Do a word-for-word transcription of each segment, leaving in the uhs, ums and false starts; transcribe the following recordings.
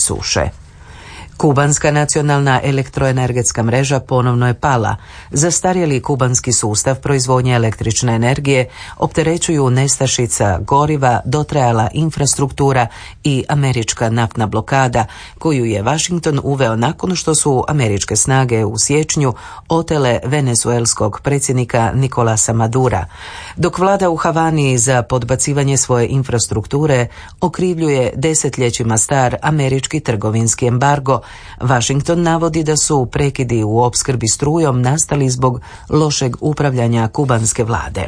suše. Kubanska nacionalna elektroenergetska mreža ponovno je pala. Zastarjeli kubanski sustav proizvodnje električne energije opterećuju nestašica goriva, dotrajala infrastruktura i američka naftna blokada, koju je Washington uveo nakon što su američke snage u siječnju otele venezuelskog predsjednika Nicolasa Madura. Dok vlada u Havani za podbacivanje svoje infrastrukture okrivljuje desetljećima star američki trgovinski embargo, Washington navodi da su prekidi u opskrbi strujom nastali zbog lošeg upravljanja kubanske vlade.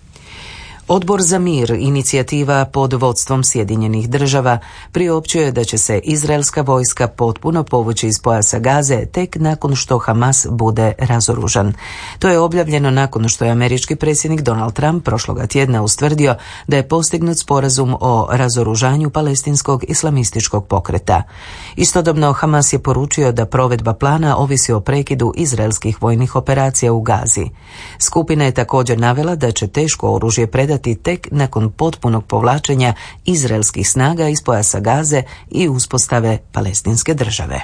Odbor za mir, inicijativa pod vodstvom Sjedinjenih država, priopćio je da će se izraelska vojska potpuno povući iz pojasa Gaze tek nakon što Hamas bude razoružan. To je objavljeno nakon što je američki predsjednik Donald Trump prošloga tjedna ustvrdio da je postignut sporazum o razoružanju palestinskog islamističkog pokreta. Istodobno Hamas je poručio da provedba plana ovisi o prekidu izraelskih vojnih operacija u Gazi. Skupina je također navela da će teško oružje predati tek nakon potpunog povlačenja izraelskih snaga iz pojasa Gaze i uspostave palestinske države.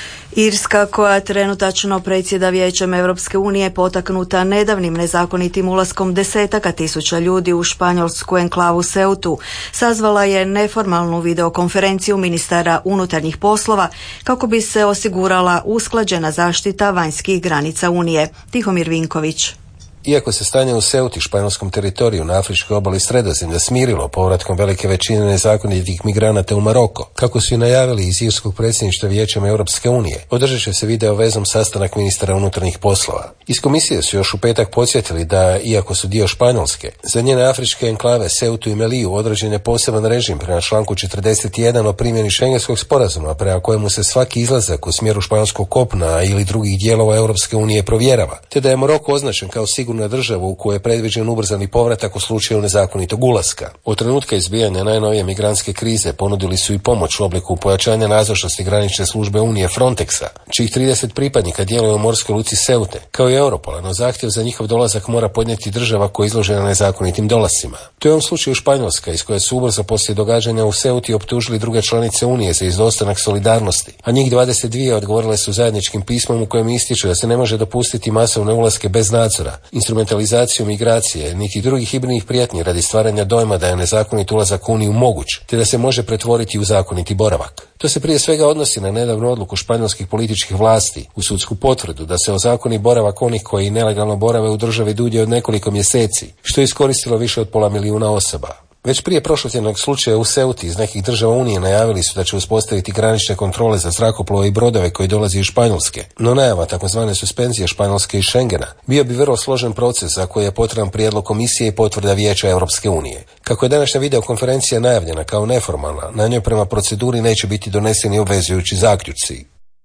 Irska, koja trenutačno predsjeda Vijećem Europske unije, potaknuta nedavnim nezakonitim ulaskom desetaka tisuća ljudi u španjolsku enklavu Ceutu, sazvala je neformalnu videokonferenciju ministara unutarnjih poslova kako bi se osigurala usklađena zaštita vanjskih granica Unije. Tihomir Vinković. Iako se stanje u Ceuti, španjolskom teritoriju na afričkoj obali Sredozemlja, smirilo povratkom velike većine nezakonitih migranata u Maroko, kako su i najavili iz irskog predsjedništva Vijećem Europske unije, održat će se video vezom sastanak ministara unutarnjih poslova. Iz komisije su još u petak podsjetili da, iako su dio Španjolske, za njene afričke enklave Ceutu i Meliju određen je poseban režim prema članku četrdeset jedan o primjeni Schengenskog sporazuma, prema kojemu se svaki izlazak u smjeru španjolskog kopna ili drugih dijelova Europske unije provjerava, te da je Maroko označen kao sigurno na državu u kojoj je predviđen ubrzani povratak u slučaju nezakonitog ulaska. Od trenutka izbijanja najnovije migrantske krize ponudili su i pomoć u obliku pojačanja nazočnosti granične službe Unije Frontexa, čijih trideset pripadnika djeluje u morskoj luci Ceute, kao i Europola, no zahtjev za njihov dolazak mora podnijeti država koja je izložena nezakonitim dolascima. To je u ovom slučaju Španjolska, iz koje su ubrzo poslije događanja u Ceuti optužili druge članice Unije za izostanak solidarnosti, a njih dvadeset dvije odgovorile su zajedničkim pismom u kojem ističu da se ne može dopustiti masovne ulaske bez nadzora, instrumentalizaciju migracije, niti drugih hibridnih prijetnji radi stvaranja dojma da je nezakonit ulazak u Uniju moguć, te da se može pretvoriti u zakoniti boravak. To se prije svega odnosi na nedavnu odluku španjolskih političkih vlasti u sudsku potvrdu da se ozakoni boravak onih koji nelegalno borave u državi dulje od nekoliko mjeseci, što je iskoristilo više od pola milijuna osoba. Već prije prošlotjednog slučaja u Ceuti iz nekih država Unije najavili su da će uspostaviti granične kontrole za zrakoplove i brodove koji dolaze iz Španjolske, no najava takozvane suspenzije Španjolske i Schengena bio bi vrlo složen proces za koji je potreban prijedlog komisije i potvrda Vijeća Europske unije. Kako je današnja videokonferencija najavljena kao neformalna, na njoj prema proceduri neće biti doneseni obvezujući zaključci.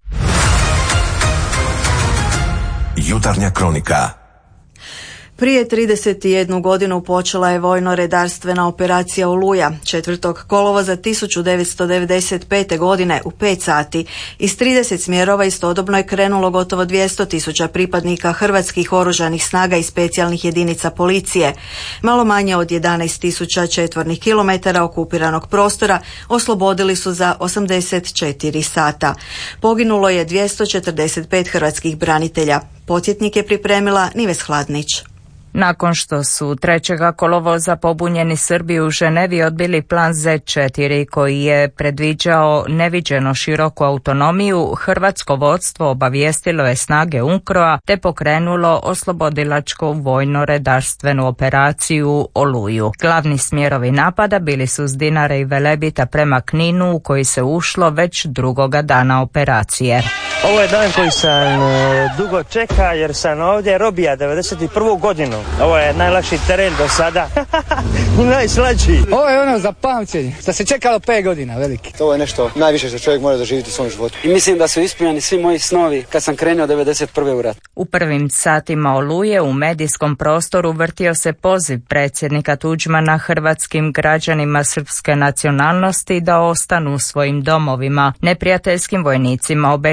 Jutarnja kronika. Prije trideset jednu godinu počela je vojno-redarstvena operacija Oluja. četvrtog kolovoza tisuću devetsto devedeset pete. godine u pet sati iz trideset smjerova istodobno je krenulo gotovo dvjesto tisuća pripadnika hrvatskih oružanih snaga i specijalnih jedinica policije. Malo manje od jedanaest tisuća četvornih kilometara okupiranog prostora oslobodili su za osamdeset četiri sata. Poginulo je dvjesto četrdeset pet hrvatskih branitelja. Podsjetnik je pripremila Nives Hladnić. Nakon što su trećeg kolovoza pobunjeni Srbi u Ženevi odbili plan zet četiri koji je predviđao neviđeno široku autonomiju, hrvatsko vodstvo obavijestilo je snage UNKRO-a te pokrenulo oslobodilačku vojno-redarstvenu operaciju Oluju. Glavni smjerovi napada bili su s Dinare i Velebita prema Kninu u koji se ušlo već drugoga dana operacije. Ovo je dan koji sam dugo čeka jer sam ovdje robija devedeset prvu godinu. Ovo je najlakši teren do sada. Najslađi. Ovo je ono za pamćenje, što se čekalo pet godina, veliki. To je nešto najviše što čovjek mora doživjeti u svom životu. I mislim da su ispunjeni svi moji snovi kad sam krenuo devedeset prve u rat. U prvim satima Oluje u medijskom prostoru vrtio se poziv predsjednika Tuđmana hrvatskim građanima srpske nacionalnosti da ostanu u svojim domovima. Neprijateljskim vojnicima obećao je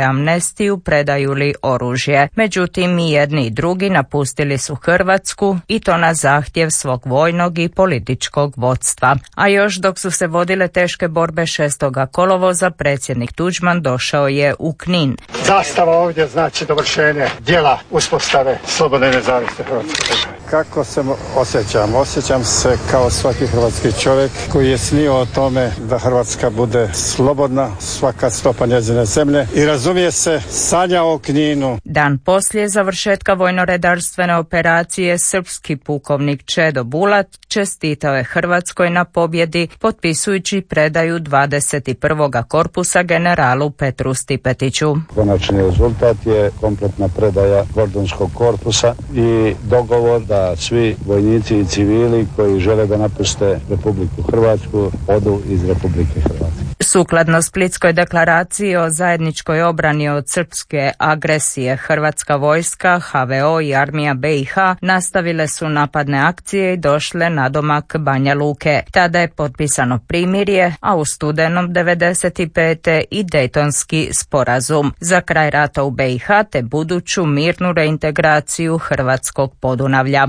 zatraže amnestiju, predaju li oružje. Međutim, i jedni i drugi napustili su Hrvatsku i to na zahtjev svog vojnog i političkog vodstva. A još dok su se vodile teške borbe šestoga kolovoza, predsjednik Tuđman došao je u Knin. Zastava ovdje znači dovršenje dijela uspostave slobodne i nezavisne Hrvatske države. Kako se osjećam? Osjećam se kao svaki hrvatski čovjek koji je snio o tome da Hrvatska bude slobodna, svaka stopa njezine zemlje i razumije se sanja o Kninu. Dan poslije završetka vojno-redarstvene operacije srpski pukovnik Čedo Bulat čestitao je Hrvatskoj na pobjedi potpisujući predaju dvadeset prvog korpusa generalu Petru Stipetiću. Konačni rezultat je kompletna predaja Gordonskog korpusa i dogovor da svi vojnici i civili koji žele da napuste Republiku Hrvatsku odu iz Republike Hrvatske. Sukladno Splitskoj deklaraciji o zajedničkoj obrani od srpske agresije, Hrvatska vojska, H V O i armija B i H nastavile su napadne akcije i došle na domak Banja Luke. Tada je potpisano primirje, a u studenom devedeset pete i Dejtonski sporazum za kraj rata u B i H te buduću mirnu reintegraciju hrvatskog Podunavlja.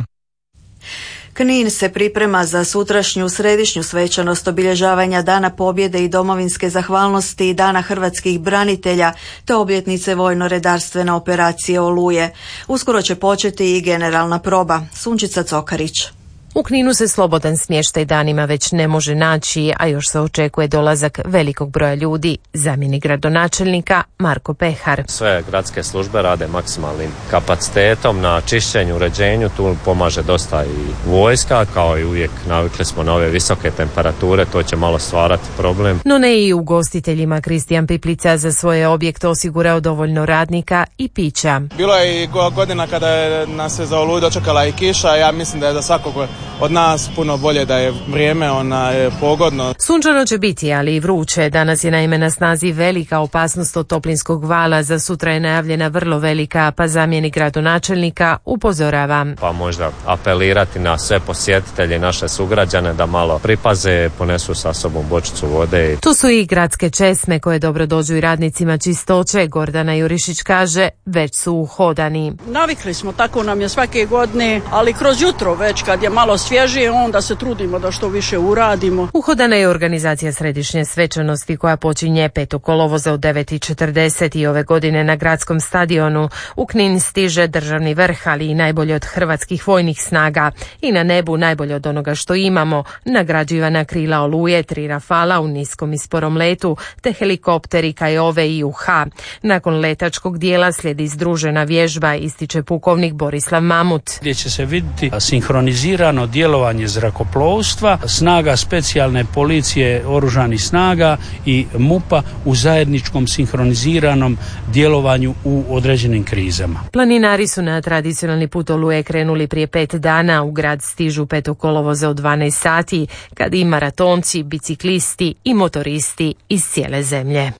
Knin se priprema za sutrašnju središnju svečanost obilježavanja Dana pobjede i domovinske zahvalnosti i Dana hrvatskih branitelja te obljetnice vojno-redarstvene operacije Oluje. Uskoro će početi i generalna proba. Sunčica Cokarić. U Kninu se slobodan smještaj danima već ne može naći, a još se očekuje dolazak velikog broja ljudi. Zamjenik gradonačelnika Marko Pehar. Sve gradske službe rade maksimalnim kapacitetom na čišćenju, uređenju, tu pomaže dosta i vojska, kao i uvijek navikli smo na ove visoke temperature, to će malo stvarati problem. No ne i ugostiteljima. Kristijan Piplica za svoje objekte osigurao dovoljno radnika i pića. Bilo je i godina kada je nas je za Oluju dočekala i kiša, ja mislim da je za svakog od nas puno bolje da je vrijeme ona je pogodno. Sunčano će biti, ali i vruće. Danas je naime na snazi velika opasnost od toplinskog vala. Za sutra je najavljena vrlo velika, pa zamjenik gradonačelnika upozorava. Pa možda apelirati na sve posjetitelje, naše sugrađane da malo pripaze, ponesu sa sobom bočicu vode. Tu su i gradske česme koje dobro dođu i radnicima čistoće. Gordana Jurišić kaže, već su uhodani. Navikli smo, tako nam je svake godine, ali kroz jutro već kad je malo svježije, onda se trudimo da što više uradimo. Uhodana je organizacija središnje svečanosti koja počinje petog kolovoza od devet i četrdeset i ove godine na gradskom stadionu. U Knin stiže državni vrh, ali i najbolje od hrvatskih vojnih snaga. I na nebu najbolje od onoga što imamo. Nagrađivana krila Oluje, tri Rafala u niskom i sporom letu, te helikopteri K O V i U H. Nakon letačkog dijela slijedi združena vježba, ističe pukovnik Borislav Mamut. Gdje će se vidjeti sinhronizirano djelovanje zrakoplovstva, snaga specijalne policije oružanih snaga i MUP-a u zajedničkom sinhroniziranom djelovanju u određenim krizama. Planinari su na tradicionalni put Oluje krenuli prije pet dana. U grad stižu petog kolovoza od dvanaest sati, kad i maratonci, biciklisti i motoristi iz cijele zemlje.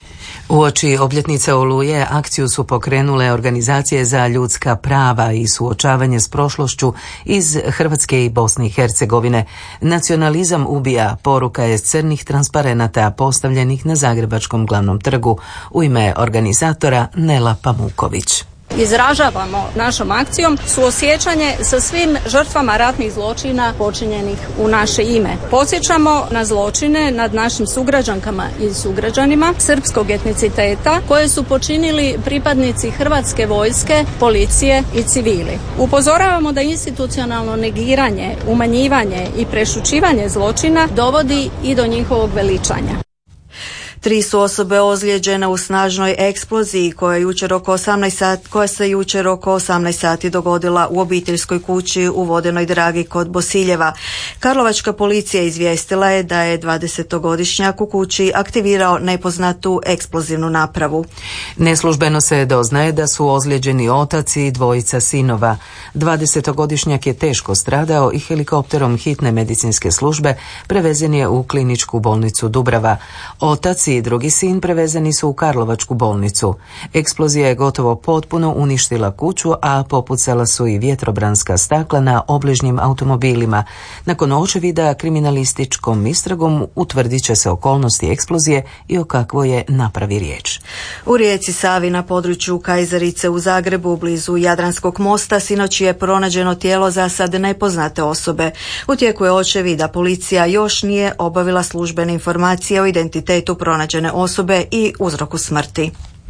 Uoči obljetnice Oluje akciju su pokrenule organizacije za ljudska prava i suočavanje s prošlošću iz Hrvatske i Bosne i Hercegovine. Nacionalizam ubija, poruka je s crnih transparenata postavljenih na Zagrebačkom glavnom trgu. U ime organizatora Nela Pamuković. Izražavamo našom akcijom suosjećanje sa svim žrtvama ratnih zločina počinjenih u naše ime. Podsjećamo na zločine nad našim sugrađankama i sugrađanima srpskog etniciteta koje su počinili pripadnici Hrvatske vojske, policije i civili. Upozoravamo da institucionalno negiranje, umanjivanje i prešućivanje zločina dovodi i do njihovog veličanja. Tri su osobe ozlijeđene u snažnoj eksploziji koja, jučer oko osamnaest sati, koja se jučer oko osamnaest sati dogodila u obiteljskoj kući u Vodenoj Dragi kod Bosiljeva. Karlovačka policija izvijestila je da je dvadesetogodišnjak u kući aktivirao nepoznatu eksplozivnu napravu. Neslužbeno se doznaje da su ozlijeđeni otac i dvojica sinova. dvadesetogodišnjak je teško stradao i helikopterom hitne medicinske službe prevezen je u kliničku bolnicu Dubrava. Otac i i drugi sin prevezeni su u Karlovačku bolnicu. Eksplozija je gotovo potpuno uništila kuću, a popucala su i vjetrobranska stakla na obližnjim automobilima. Nakon očevida kriminalističkom istragom utvrdit će se okolnosti eksplozije i o kakvoj je napravi riječ. U rijeci Savi na području Kajzerice u Zagrebu blizu Jadranskog mosta sinoć je pronađeno tijelo za sad nepoznate osobe. U tijeku je očevida, policija još nije obavila službene informacije o identitetu pronađene osobe i uzroku smrti.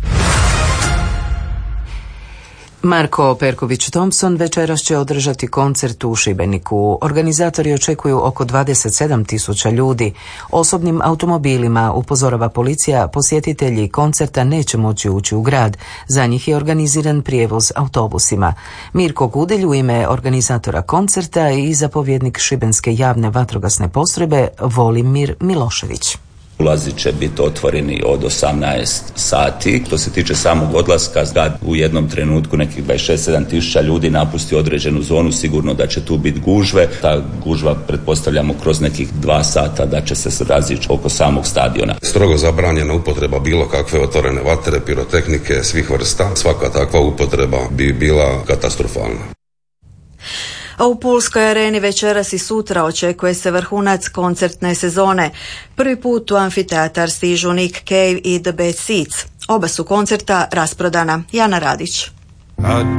Marko Perković-Thompson večeras će održati koncert u Šibeniku. Organizatori očekuju oko dvadeset sedam tisuća ljudi. Osobnim automobilima, upozorava policija, posjetitelji koncerta neće moći ući u grad. Za njih je organiziran prijevoz autobusima. Mirko Gudelj u ime organizatora koncerta i zapovjednik Šibenske javne vatrogasne postrojbe Volimir Milošević. Ulazi će biti otvoreni od osamnaest sati. Što se tiče samog odlaska, grad u jednom trenutku nekih dvadeset šest do sedam tisuća ljudi napusti određenu zonu, sigurno da će tu biti gužve. Ta gužva pretpostavljamo kroz nekih dva sata da će se razići oko samog stadiona. Strogo zabranjena upotreba bilo kakve otvorene vatre, pirotehnike svih vrsta. Svaka takva upotreba bi bila katastrofalna. A u Pulskoj areni večeras i sutra očekuje se vrhunac koncertne sezone. Prvi put u amfiteatar stižu Nick Cave i The Bad Seeds. Oba su koncerta rasprodana. Jana Radić.